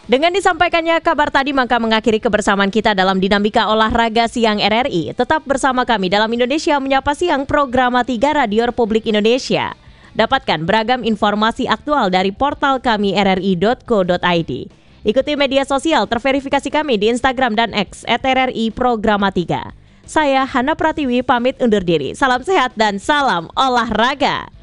Dengan disampaikannya kabar tadi maka mengakhiri kebersamaan kita dalam Dinamika Olahraga Siang RRI. Tetap bersama kami dalam Indonesia Menyapa Siang program 3 Radio Republik Indonesia. Dapatkan beragam informasi aktual dari portal kami rri.co.id. Ikuti media sosial terverifikasi kami di Instagram dan X @RRI Programa 3. Saya Hana Pratiwi pamit undur diri. Salam sehat dan salam olahraga.